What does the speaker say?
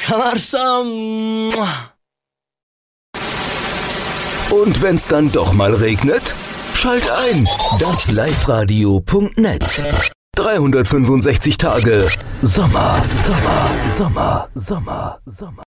Larsa. Und wenn's dann doch mal regnet? Schalt ein, das liveradio.net. 365 Tage Sommer, Sommer, Sommer, Sommer, Sommer.